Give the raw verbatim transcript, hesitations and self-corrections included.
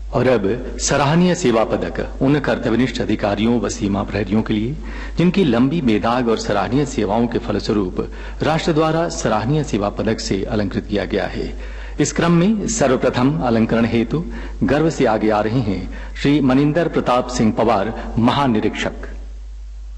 और अब सराहनीय सेवा पदक उन कर्तव्यनिष्ठ अधिकारियों व सीमा प्रहरियों के लिए जिनकी लंबी बेदाग और सराहनीय सेवाओं के फलस्वरूप राष्ट्र द्वारा सराहनीय सेवा पदक से अलंकृत किया गया है। इस क्रम में सर्वप्रथम अलंकरण हेतु गर्व से आगे आ रहे हैं श्री मनिंदर प्रताप सिंह पवार, महानिरीक्षक।